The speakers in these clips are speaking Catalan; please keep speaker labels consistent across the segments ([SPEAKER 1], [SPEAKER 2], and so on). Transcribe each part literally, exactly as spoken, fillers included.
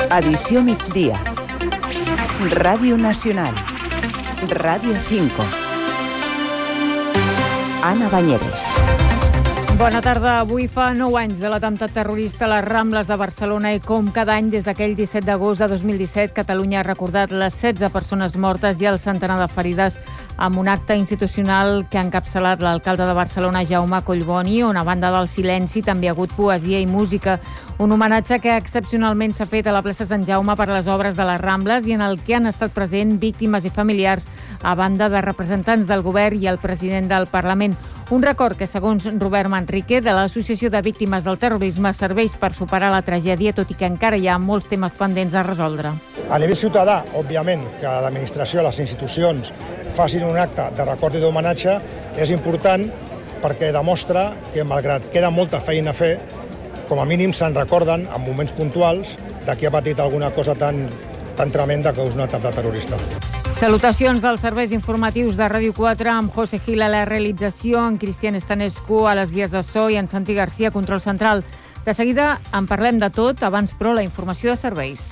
[SPEAKER 1] Edició migdia. Ràdio Nacional. Ràdio cinco. Anna Banyeres.
[SPEAKER 2] Bona tarda. Avui fa nou anys de l'atemptat terrorista a les Rambles de Barcelona i com cada any des d'aquell disset d'agost de dos mil disset, Catalunya ha recordat les setze persones mortes i el centenar de ferides amb un acte institucional que ha encapçalat l'alcalde de Barcelona, Jaume Collboni, on a banda del silenci també hi ha hagut poesia i música. Un homenatge que excepcionalment s'ha fet a la plaça Sant Jaume per les obres de les Rambles i en el que han estat presents víctimes i familiars a banda de representants del govern i el president del Parlament. Un record que, segons Robert Manrique, de l'Associació de Víctimes del Terrorisme, serveix per superar la tragèdia, tot i que encara hi ha molts temes pendents a resoldre.
[SPEAKER 3] A nivell ciutadà, òbviament, que l'administració, les institucions facin un acte de record i d'homenatge és important perquè demostra que, malgrat queda molta feina a fer, com a mínim se'n recorden en moments puntuals de qui ha patit alguna cosa tan, tan tremenda que és un atemptat terrorista.
[SPEAKER 2] Salutacions dels serveis informatius de Ràdio quatre amb José Gil a la realització, en Cristian Estanescu a les guies de so i en Santi Garcia a control central. De seguida en parlem de tot, abans però la informació de serveis.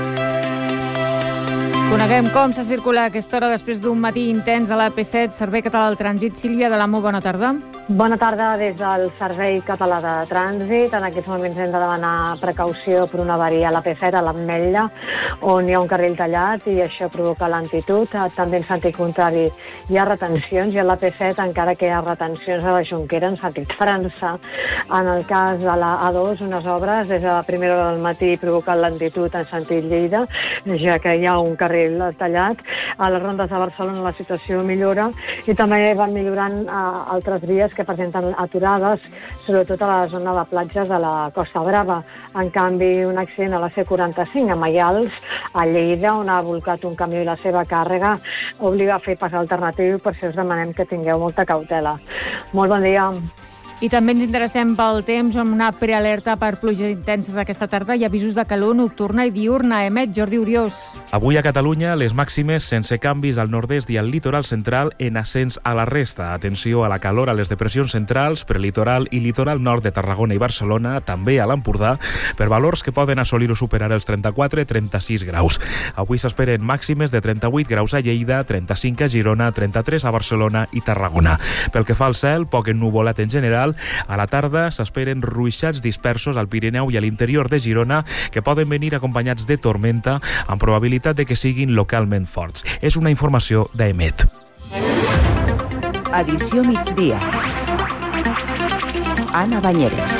[SPEAKER 2] Coneguem com s'ha circulat a aquesta hora després d'un matí intens a la A P set, Servei Català del Trànsit. Sílvia de l'Amo, bona tarda.
[SPEAKER 4] Bona tarda des del Servei Català de Trànsit. En aquests moments hem de demanar precaució per una avaria a l'A P set, a l'Ametlla, on hi ha un carril tallat i això provoca lentitud. També en sentit contrari hi ha retencions i a l'A P set encara que hi ha retencions a la Jonquera en sentit França. En el cas de la A dos, unes obres des de la primera hora del matí provoquen lentitud en sentit Lleida, ja que hi ha un carril tallat. A les rondes de Barcelona la situació millora i també van millorant uh, altres vies que presenten aturades, sobretot a la zona de platges de la Costa Brava. En canvi, un accident a la C quaranta-cinc a Maials, a Lleida, on ha volcat un camió i la seva càrrega, obliga a fer pas alternatiu, per si us demanem que tingueu molta cautela. Molt bon dia.
[SPEAKER 2] I també ens interessem pel temps amb una prealerta per pluges intenses aquesta tarda i avisos de calor nocturna i diurna. Emet Jordi Uriós.
[SPEAKER 5] Avui a Catalunya les màximes sense canvis al nord-est i al litoral central en ascens a la resta. Atenció a la calor a les depressions centrals, prelitoral i litoral nord de Tarragona i Barcelona, també a l'Empordà, per valors que poden assolir o superar els trenta-quatre a trenta-sis graus. Avui s'esperen màximes de trenta-vuit graus a Lleida, trenta-cinc a Girona, trenta-tres a Barcelona i Tarragona. Pel que fa al cel, poc ennuvolat en general. A la tarda s'esperen ruixats dispersos al Pirineu i a l'interior de Girona que poden venir acompanyats de tormenta amb probabilitat de que siguin localment forts. És una informació d'Emet.
[SPEAKER 1] Edició migdia. Anna Banyeres.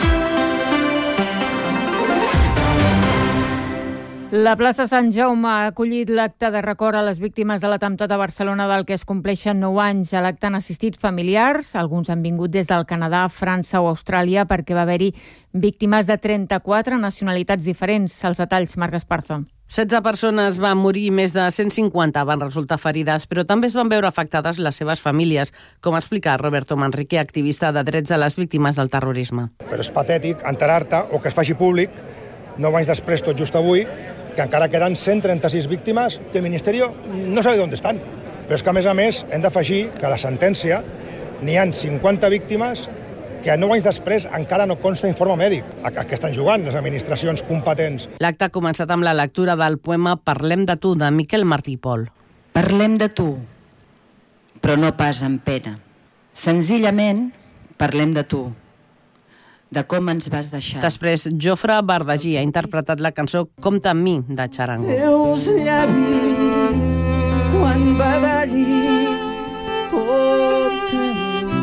[SPEAKER 2] La plaça Sant Jaume ha acollit l'acte de record a les víctimes de l'atemptat a Barcelona del que es compleixen nou anys. A l'acte han assistit familiars, alguns han vingut des del Canadà, França o Austràlia perquè va haver-hi víctimes de trenta-quatre nacionalitats diferents. Els detalls, Marc Esparza.
[SPEAKER 6] setze persones van morir i més de cent cinquanta van resultar ferides, però també es van veure afectades les seves famílies, com ha explicat Roberto Manrique, activista de drets de les víctimes del terrorisme.
[SPEAKER 3] Però és patètic enterar-te o que es faci públic, nou anys després, tot just avui, que encara queden cent trenta-sis víctimes que el Ministeri no sabe on estan. Però és que, a més a més, hem d'afegir que a la sentència n'hi ha cinquanta víctimes que nou anys després encara no consta informe mèdic. A què estan jugant les administracions competents?
[SPEAKER 6] L'acte ha començat amb la lectura del poema Parlem de tu, de Miquel Martí i Pol.
[SPEAKER 7] Parlem de tu, però no pas amb pena. Senzillament, parlem de tu, de com ens vas deixar.
[SPEAKER 6] Després, Jofre Bardagí ha interpretat la cançó Compta amb mi, de Charango.
[SPEAKER 8] Teus llavis, quan badallis, compta amb mi.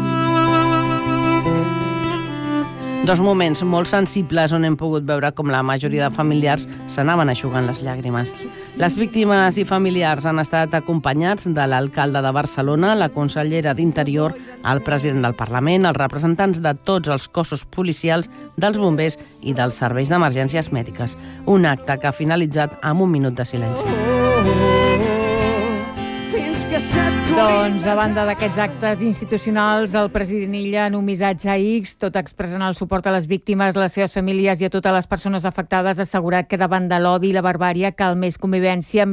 [SPEAKER 6] Dos moments molt sensibles on hem pogut veure com la majoria de familiars s'anaven eixugant les llàgrimes. Les víctimes i familiars han estat acompanyats de l'alcalde de Barcelona, la consellera d'Interior, el president del Parlament, els representants de tots els cossos policials, dels bombers i dels serveis d'emergències mèdiques. Un acte que ha finalitzat amb un minut de silenci.
[SPEAKER 2] Doncs, a banda d'aquests actes institucionals, el president Illa, en un missatge a X, tot expressant el suport a les víctimes, les seves famílies i a totes les persones afectades, ha assegurat que davant de l'odi i la barbària cal més convivència,